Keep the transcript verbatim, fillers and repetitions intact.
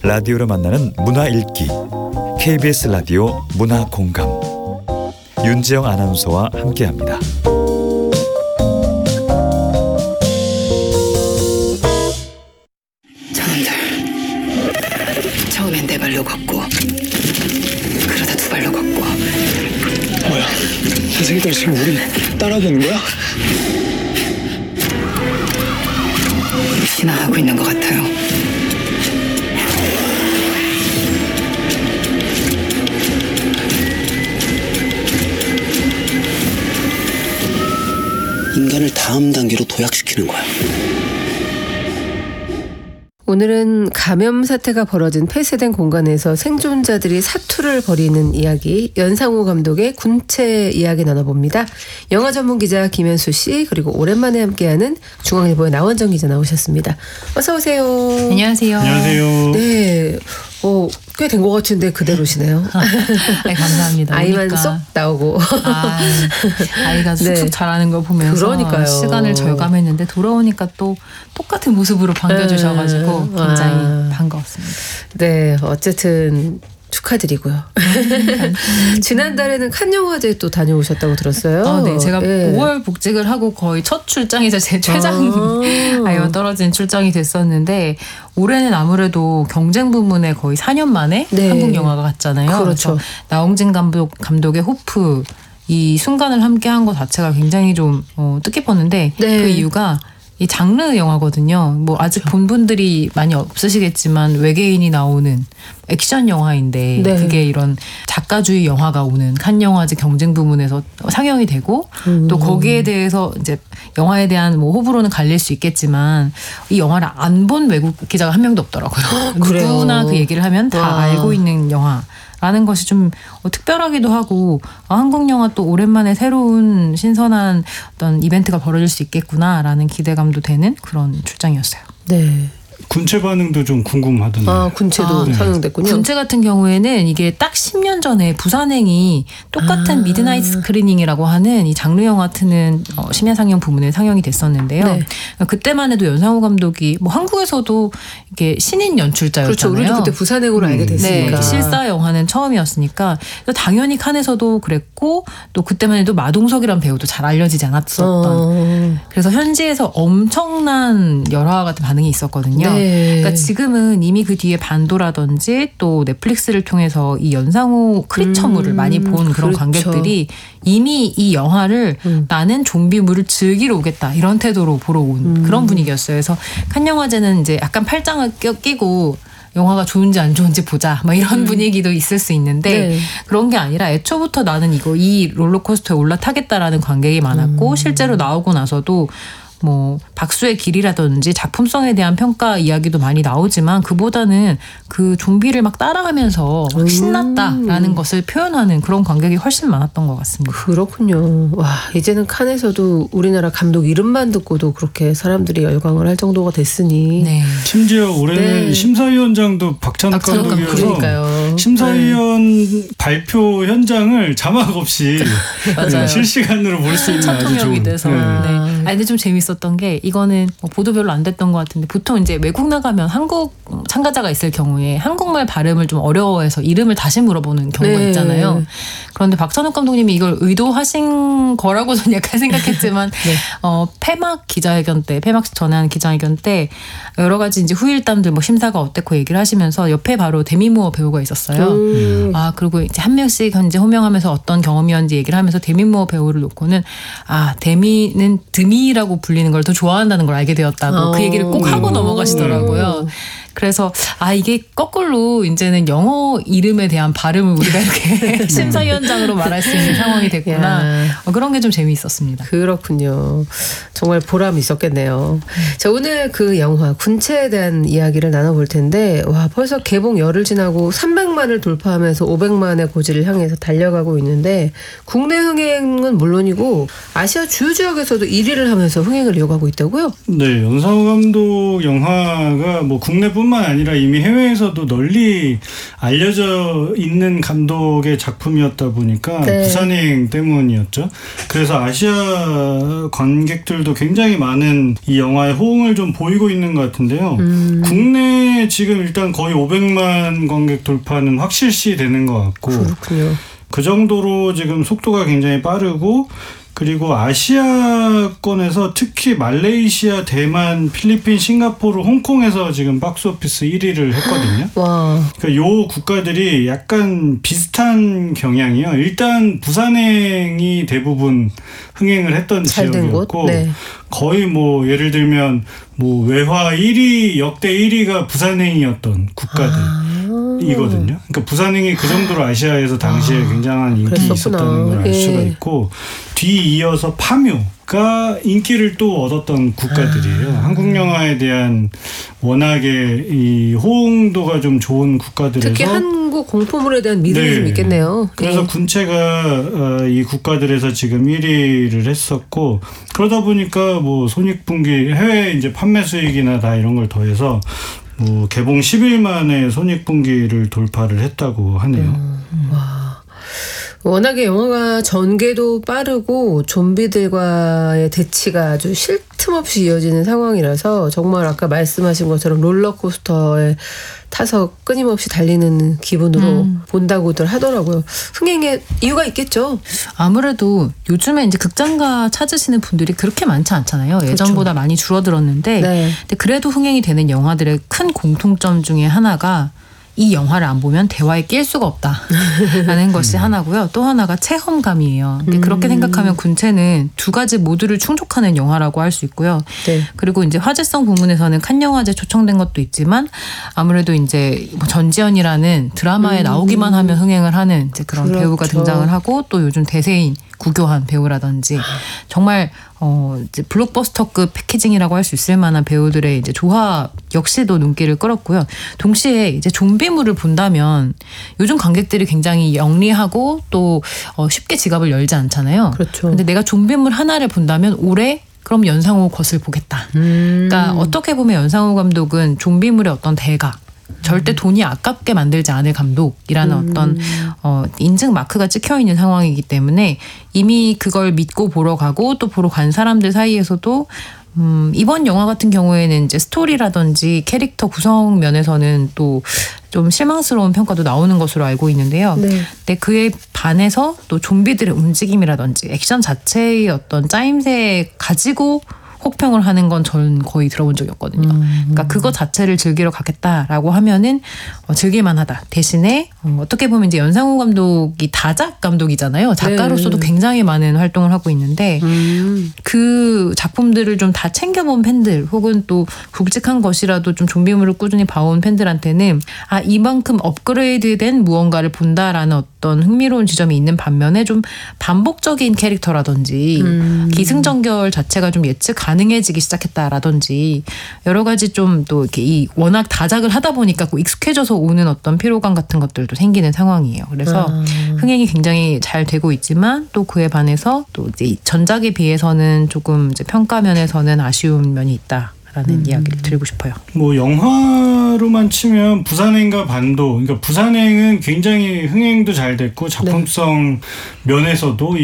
라디오로 만나는 문화 읽기 케이비에스 라디오 문화 공감 윤지영 아나운서와 함께합니다. 저놈들 처음엔 네 발로 걷고 그러다 두 발로 걷고. 뭐야? 저 새끼들 지금 우리 따라오는 거야? 진화하고 있는 것 같아요. 인간을 다음 단계로 도약시키는 거야. 오늘은 감염 사태가 벌어진 폐쇄된 공간에서 생존자들이 사투를 벌이는 이야기, 연상호 감독의 군체 이야기 나눠봅니다. 영화 전문 기자 김현수 씨, 그리고 오랜만에 함께하는 중앙일보의 나원정 기자 나오셨습니다. 어서 오세요. 안녕하세요. 안녕하세요. 네, 어, 꽤 된 것 같은데 그대로시네요. 네, 감사합니다. 아이만 오니까. 쏙 나오고. 아, 아이가 네. 쑥쑥 자라는 걸 보면서 그러니까요. 시간을 절감했는데 돌아오니까 또 똑같은 모습으로 반겨주셔가지고 음, 굉장히 아. 반가웠습니다. 네, 어쨌든 축하드리고요. 지난달에는 칸 영화제 또 다녀오셨다고 들었어요. 아, 네, 제가 네. 오월 복직을 하고 거의 첫 출장이자 제 최장 아. 아이와 떨어진 출장이 됐었는데 올해는 아무래도 경쟁 부문에 거의 사 년 만에 네. 한국 영화가 갔잖아요. 그렇죠. 그래서 나홍진 감독 감독의 호프 이 순간을 함께한 것 자체가 굉장히 좀 어, 뜻깊었는데 네. 그 이유가 이 장르 영화거든요. 뭐 아직 본 분들이 많이 없으시겠지만 외계인이 나오는 액션 영화인데 네. 그게 이런 작가주의 영화가 오는 칸 영화제 경쟁 부문에서 상영이 되고 음. 또 거기에 대해서 이제 영화에 대한 뭐 호불호는 갈릴 수 있겠지만 이 영화를 안 본 외국 기자가 한 명도 없더라고요. 그래요? 누구나 그 얘기를 하면 다 와. 알고 있는 영화. 라는 것이 좀 특별하기도 하고 아, 한국 영화 또 오랜만에 새로운 신선한 어떤 이벤트가 벌어질 수 있겠구나라는 기대감도 되는 그런 출장이었어요. 네. 군체 반응도 좀 궁금하던데. 아, 군체도 아, 네. 상영됐군요. 군체 같은 경우에는 이게 딱 십 년 전에 부산행이 똑같은 아. 미드나잇 스크리닝이라고 하는 이 장르 영화 트는 어, 심야 상영 부문에 상영이 됐었는데요. 네. 그때만 해도 연상호 감독이 뭐 한국에서도 이게 신인 연출자였잖아요. 그렇죠. 우리도 그때 부산행으로 알게 됐으니까. 네, 실사 영화는 처음이었으니까 당연히 칸에서도 그랬고 또 그때만 해도 마동석이란 배우도 잘 알려지지 않았었던. 어. 그래서 현지에서 엄청난 열화 같은 반응이 있었거든요. 네. 그러니까 지금은 이미 그 뒤에 반도라든지 또 넷플릭스를 통해서 이 연상호 크리처물을 음, 많이 본 그런 그렇죠. 관객들이 이미 이 영화를 음. 나는 좀비물을 즐기러 오겠다 이런 태도로 보러 온 음. 그런 분위기였어요. 그래서 칸 영화제는 이제 약간 팔짱을 껴, 끼고 영화가 좋은지 안 좋은지 보자 막 이런 음. 분위기도 있을 수 있는데 네. 그런 게 아니라 애초부터 나는 이거 이 롤러코스터에 올라타겠다라는 관객이 많았고 음. 실제로 나오고 나서도 뭐 박수의 길이라든지 작품성에 대한 평가 이야기도 많이 나오지만 그보다는 그 좀비를 막 따라가면서 막 신났다라는 음. 것을 표현하는 그런 관객이 훨씬 많았던 것 같습니다. 그렇군요. 와, 이제는 칸에서도 우리나라 감독 이름만 듣고도 그렇게 사람들이 열광을 할 정도가 됐으니. 네. 심지어 올해는 네. 심사위원장도 박찬욱 박찬욱 감독이어서 그러니까요. 심사위원 네. 발표 현장을 자막 없이 맞아요. 실시간으로 볼 수 있는 첫 아주 통역이 좋은. 돼서. 네. 네. 아니, 근데 좀 재밌었던 게 이거는 뭐 보도 별로 안 됐던 것 같은데 보통 이제 외국 나가면 한국 참가자가 있을 경우에 한국말 발음을 좀 어려워해서 이름을 다시 물어보는 경우가 네. 있잖아요. 그런데 박찬욱 감독님이 이걸 의도하신 거라고 저는 약간 생각했지만 네. 어, 폐막 기자회견 때 폐막 전에 한 기자회견 때 여러 가지 이제 후일담들 뭐 심사가 어땠고 얘기를 하시면서 옆에 바로 데미 무어 배우가 있었어요. 음. 아 그리고 이제 한 명씩 현재 호명하면서 어떤 경험이었는지 얘기를 하면서 데미 무어 배우를 놓고는 아 데미는 드미라고 불리는 걸 더 좋아한다는 걸 알게 되었다고 어. 그 얘기를 꼭 하고 음. 넘어가시더라고요. 그래서 아 이게 거꾸로 이제는 영어 이름에 대한 발음을 우리가 이렇게 심사위원장으로 말할 수 있는 상황이 됐구나. 어, 그런 게 좀 재미있었습니다. 그렇군요. 정말 보람이 있었겠네요. 자, 오늘 그 영화 군체에 대한 이야기를 나눠볼 텐데 와 벌써 개봉 열흘 지나고 삼백만을 돌파하면서 오백만의 고지를 향해서 달려가고 있는데 국내 흥행은 물론이고 아시아 주요 지역에서도 일 위를 하면서 흥행을 이어가고 있다고요? 네, 연상호 감독 영화가 뭐 국내뿐 우리나라뿐만 아니라 이미 해외에서도 널리 알려져 있는 감독의 작품이었다 보니까 네. 부산행 때문이었죠. 그래서 아시아 관객들도 굉장히 많은 이 영화에 호응을 좀 보이고 있는 것 같은데요. 음. 국내 지금 일단 거의 오백만 관객 돌파는 확실시 되는 것 같고 그렇군요. 그 정도로 지금 속도가 굉장히 빠르고 그리고 아시아권에서 특히 말레이시아, 대만, 필리핀, 싱가포르, 홍콩에서 지금 박스오피스 일 위를 했거든요. 와. 그러니까 요 국가들이 약간 비슷한 경향이요. 일단 부산행이 대부분 흥행을 했던 잘된 곳. 지역이었고 네. 거의 뭐 예를 들면 뭐 외화 일 위 역대 일 위가 부산행이었던 국가들. 아. 이거든요. 그러니까 부산행이 그 정도로 아시아에서 당시에 아, 굉장한 인기 그랬었구나. 있었다는 걸 알 예. 수가 있고 뒤이어서 파묘가 인기를 또 얻었던 국가들이에요. 아. 한국 영화에 대한 워낙에 이 호응도가 좀 좋은 국가들에서 특히 한국 공포물에 대한 믿음이 네. 좀 있겠네요. 그래서 예. 군체가 이 국가들에서 지금 일 위를 했었고 그러다 보니까 뭐 손익분기 해외 이제 판매 수익이나 다 이런 걸 더해서 뭐 개봉 십 일 만에 손익분기를 돌파를 했다고 하네요. 음, 와. 워낙에 영화가 전개도 빠르고 좀비들과의 대치가 아주 쉴 틈 없이 이어지는 상황이라서 정말 아까 말씀하신 것처럼 롤러코스터에 타서 끊임없이 달리는 기분으로 음. 본다고들 하더라고요. 흥행의 이유가 있겠죠. 아무래도 요즘에 이제 극장가 찾으시는 분들이 그렇게 많지 않잖아요. 예전보다 많이 줄어들었는데 네. 근데 그래도 흥행이 되는 영화들의 큰 공통점 중에 하나가 이 영화를 안 보면 대화에 낄 수가 없다라는 것이 하나고요. 또 하나가 체험감이에요. 근데 음. 그렇게 생각하면 군체는 두 가지 모두를 충족하는 영화라고 할 수 있고요. 네. 그리고 이제 화제성 부문에서는 칸 영화제 초청된 것도 있지만 아무래도 이제 뭐 전지현이라는 드라마에 음. 나오기만 하면 흥행을 하는 이제 그런 그렇죠. 배우가 등장을 하고 또 요즘 대세인 구교한 배우라든지 정말 어 이제 블록버스터급 패키징이라고 할 수 있을 만한 배우들의 이제 조합 역시도 눈길을 끌었고요. 동시에 이제 좀비물을 본다면 요즘 관객들이 굉장히 영리하고 또 어 쉽게 지갑을 열지 않잖아요. 그렇죠. 근데 내가 좀비물 하나를 본다면 올해 그럼 연상호 것을 보겠다. 음. 그러니까 어떻게 보면 연상호 감독은 좀비물의 어떤 대가 절대 돈이 아깝게 만들지 않을 감독이라는 음. 어떤 어, 인증 마크가 찍혀 있는 상황이기 때문에 이미 그걸 믿고 보러 가고 또 보러 간 사람들 사이에서도 음, 이번 영화 같은 경우에는 이제 스토리라든지 캐릭터 구성 면에서는 또 좀 실망스러운 평가도 나오는 것으로 알고 있는데요. 네. 근데 그에 반해서 또 좀비들의 움직임이라든지 액션 자체의 어떤 짜임새 가지고 혹평을 하는 건 전 거의 들어본 적이 없거든요. 음. 그러니까 그거 자체를 즐기러 가겠다라고 하면은 어, 즐길만하다. 대신에 어, 어떻게 보면 이제 연상호 감독이 다작 감독이잖아요. 작가로서도 네. 굉장히 많은 활동을 하고 있는데 음. 그 작품들을 좀 다 챙겨본 팬들 혹은 또 굵직한 것이라도 좀 좀비물을 꾸준히 봐온 팬들한테는 아 이만큼 업그레이드된 무언가를 본다라는 어떤 흥미로운 지점이 있는 반면에 좀 반복적인 캐릭터라든지 음. 기승전결 자체가 좀 예측 가능해지기 시작했다라든지 여러 가지 좀 또 이렇게 이 워낙 다작을 하다 보니까 그 익숙해져서 오는 어떤 피로감 같은 것들도 생기는 상황이에요. 그래서 아. 흥행이 굉장히 잘 되고 있지만 또 그에 반해서 또 이제 전작에 비해서는 조금 이제 평가 면에서는 아쉬운 면이 있다. 라는 이야기를 드리고 싶어요. 뭐 영화로만 치면 부산행과 반도, 그러니까 부산행은 굉장히 흥행도 잘 됐고 작품성 면에서도